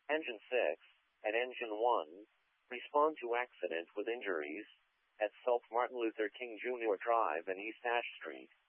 Engine 6, at Engine 1, respond to accident with injuries at South Martin Luther King Jr. Drive and East Ash Street.